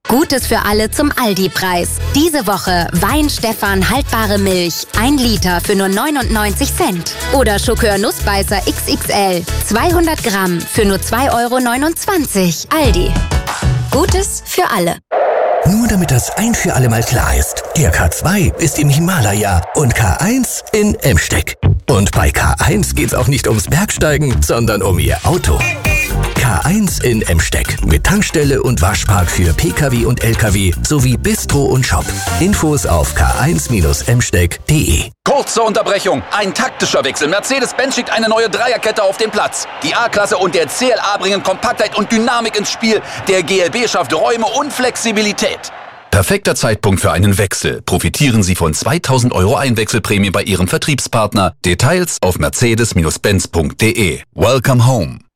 Gutes für alle zum Aldi-Preis. Diese Woche Wein Stefan haltbare Milch 1 Liter für nur 99 Cent. Oder Schokör Nussbeißer XXL 200 Gramm für nur 2,29 €. Aldi. Gutes für alle. Nur damit das ein für alle Mal klar ist. Der K2 ist im Himalaya und K1 in Emsteck. Und bei K1 geht's auch nicht ums Bergsteigen, sondern um Ihr Auto. K1 in Emsteck mit Tankstelle und Waschpark für Pkw und Lkw sowie Bistro und Shop. Infos auf k1-emsteck.de. Kurze Unterbrechung, ein taktischer Wechsel. Mercedes-Benz schickt eine neue Dreierkette auf den Platz. Die A-Klasse und der CLA bringen Kompaktheit und Dynamik ins Spiel. Der GLB schafft Räume und Flexibilität. Perfekter Zeitpunkt für einen Wechsel. Profitieren Sie von 2.000 € Einwechselprämie bei Ihrem Vertriebspartner. Details auf mercedes-benz.de. Welcome home.